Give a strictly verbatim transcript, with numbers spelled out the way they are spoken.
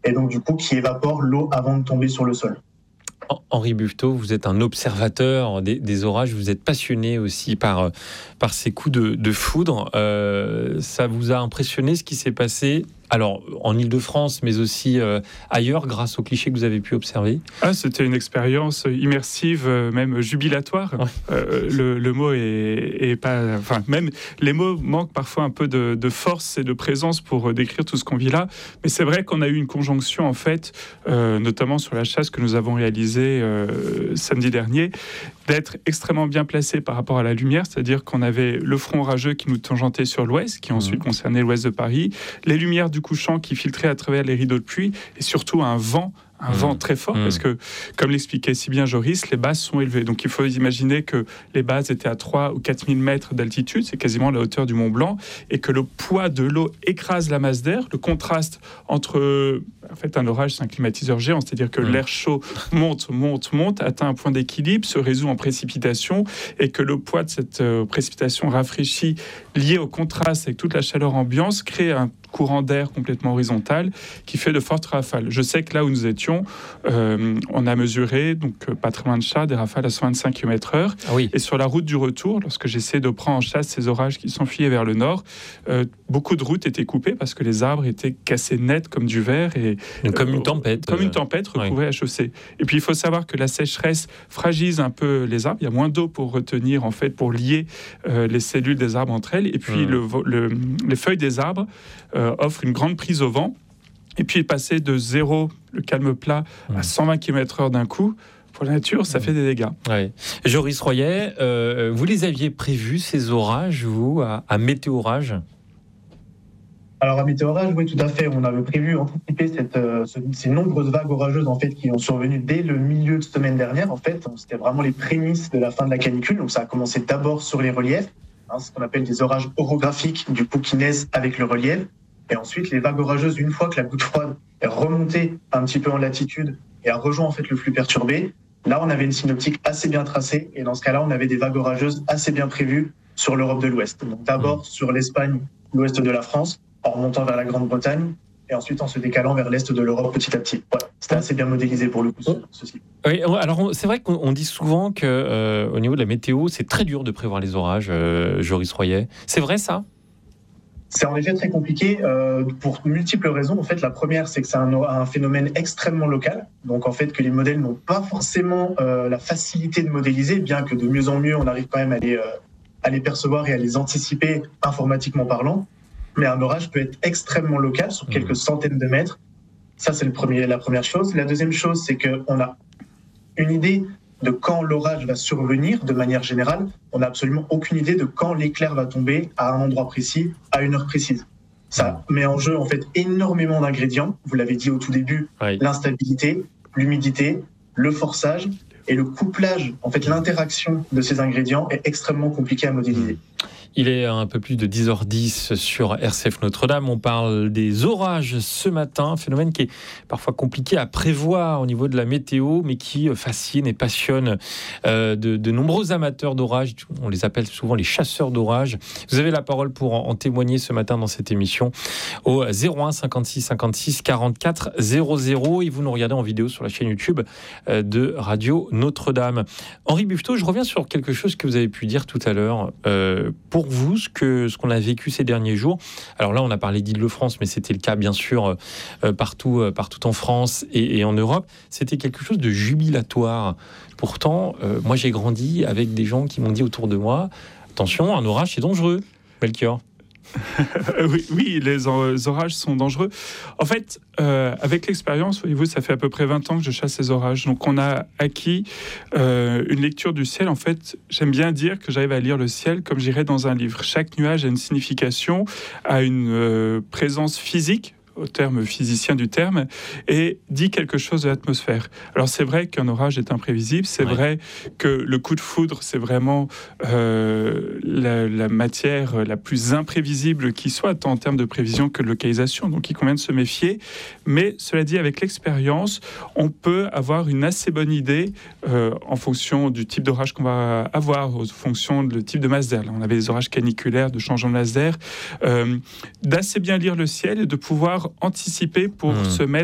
et donc du coup qui évapore l'eau avant de tomber sur le sol. Henri Buffetot, vous êtes un observateur des, des orages, vous êtes passionné aussi par, par ces coups de, de foudre. Euh, ça vous a impressionné ce qui s'est passé, alors en Île-de-France, mais aussi euh, ailleurs, grâce aux clichés que vous avez pu observer? Ah, c'était une expérience immersive, même jubilatoire. Ouais. Euh, le, le mot est, est pas... Enfin, même les mots manquent parfois un peu de, de force et de présence pour décrire tout ce qu'on vit là. Mais c'est vrai qu'on a eu une conjonction, en fait, euh, notamment sur la chasse que nous avons réalisée euh, samedi dernier, d'être extrêmement bien placé par rapport à la lumière, c'est-à-dire qu'on avait le front orageux qui nous tangentait sur l'ouest, qui ensuite mmh. concernait l'ouest de Paris, les lumières du couchant qui filtraient à travers les rideaux de pluie, et surtout un vent un mmh. vent très fort, mmh. parce que, comme l'expliquait si bien Joris, les bases sont élevées. Donc il faut imaginer que les bases étaient à trois ou quatre mille mètres d'altitude, c'est quasiment la hauteur du Mont Blanc, et que le poids de l'eau écrase la masse d'air. Le contraste entre... En fait, un orage, c'est un climatiseur géant, c'est-à-dire que mmh. l'air chaud monte, monte, monte, atteint un point d'équilibre, se résout en précipitation, et que le poids de cette euh, précipitation rafraîchie, lié au contraste avec toute la chaleur ambiante, crée un courant d'air complètement horizontal qui fait de fortes rafales. Je sais que là où nous étions, euh, on a mesuré, donc pas très loin de Chartres, des rafales à cent vingt-cinq kilomètres heure. Ah oui. Et sur la route du retour, lorsque j'essaie de prendre en chasse ces orages qui s'enfuyaient vers le nord, euh, beaucoup de routes étaient coupées parce que les arbres étaient cassés net comme du verre. Et, donc, comme une tempête. Euh, comme une tempête recouvrée oui. à chaussée. Et puis il faut savoir que la sécheresse fragilise un peu les arbres. Il y a moins d'eau pour retenir, en fait, pour lier euh, les cellules des arbres entre elles. Et puis mmh. le, le, les feuilles des arbres euh, offrent une grande prise au vent. Et puis passer de zéro, le calme plat, mmh. à cent vingt kilomètres heure d'un coup, pour la nature, ça mmh. fait des dégâts. Ouais. Joris Royet, euh, vous les aviez prévus, ces orages, vous, à, à Météorage ? Alors à Météorage, oui, tout à fait. On avait prévu, anticiper cette, euh, ce, ces nombreuses vagues orageuses en fait qui ont survenu dès le milieu de semaine dernière. En fait, c'était vraiment les prémices de la fin de la canicule. Donc ça a commencé d'abord sur les reliefs, hein, ce qu'on appelle des orages orographiques, du coup qui naissent avec le relief. Et ensuite, les vagues orageuses, une fois que la goutte froide est remontée un petit peu en latitude et a rejoint en fait le flux perturbé, là, on avait une synoptique assez bien tracée. Et dans ce cas-là, on avait des vagues orageuses assez bien prévues sur l'Europe de l'Ouest. Donc d'abord sur l'Espagne, l'ouest de la France, en remontant vers la Grande-Bretagne, et ensuite en se décalant vers l'est de l'Europe petit à petit. Voilà, c'était assez bien modélisé pour le coup, ceci. Oui, alors c'est vrai qu'on dit souvent qu'au euh, niveau de la météo, c'est très dur de prévoir les orages, euh, Joris Royet. C'est vrai ça ? C'est en effet très compliqué euh, pour multiples raisons. En fait, la première, c'est que c'est un, un phénomène extrêmement local. Donc, en fait, que les modèles n'ont pas forcément euh, la facilité de modéliser, bien que de mieux en mieux, on arrive quand même à les, euh, à les percevoir et à les anticiper informatiquement parlant. Mais un orage peut être extrêmement local, sur quelques mmh. centaines de mètres. Ça, c'est le premier, la première chose. La deuxième chose, c'est qu'on a une idée de quand l'orage va survenir de manière générale. On n'a absolument aucune idée de quand l'éclair va tomber à un endroit précis, à une heure précise. Ça met en jeu en fait énormément d'ingrédients. Vous l'avez dit au tout début, oui. l'instabilité, l'humidité, le forçage et le couplage. En fait, l'interaction de ces ingrédients est extrêmement compliquée à modéliser. Il est un peu plus de dix heures dix sur R C F Notre-Dame. On parle des orages ce matin, un phénomène qui est parfois compliqué à prévoir au niveau de la météo, mais qui fascine et passionne euh, de, de nombreux amateurs d'orages. On les appelle souvent les chasseurs d'orages. Vous avez la parole pour en, en témoigner ce matin dans cette émission au zéro un cinquante-six cinquante-six quarante-quatre zéro zéro et vous nous regardez en vidéo sur la chaîne YouTube euh, de Radio Notre-Dame. Henri Buffetot, je reviens sur quelque chose que vous avez pu dire tout à l'heure. Euh, pour vous, ce, que, ce qu'on a vécu ces derniers jours, alors là on a parlé d'Île-de-France, mais c'était le cas bien sûr euh, partout, euh, partout en France et, et en Europe, c'était quelque chose de jubilatoire. Pourtant, euh, moi j'ai grandi avec des gens qui m'ont dit autour de moi, attention, un orage c'est dangereux, Melchior. oui, oui, les orages sont dangereux. En fait, euh, avec l'expérience, voyez-vous, ça fait à peu près vingt ans que je chasse les orages. Donc, on a acquis euh, une lecture du ciel. En fait, j'aime bien dire que j'arrive à lire le ciel comme j'irais dans un livre. Chaque nuage a une signification, a une euh, présence physique, au terme physicien du terme, et dit quelque chose de l'atmosphère. Alors c'est vrai qu'un orage est imprévisible, c'est ouais. vrai que le coup de foudre, c'est vraiment euh, la, la matière la plus imprévisible qui soit, tant en termes de prévision que de localisation, donc il convient de se méfier. Mais cela dit, avec l'expérience, on peut avoir une assez bonne idée euh, en fonction du type d'orage qu'on va avoir, en fonction du type de masse d'air. Là, on avait des orages caniculaires, de changement de masse d'air, euh, d'assez bien lire le ciel et de pouvoir anticiper pour mmh. se mettre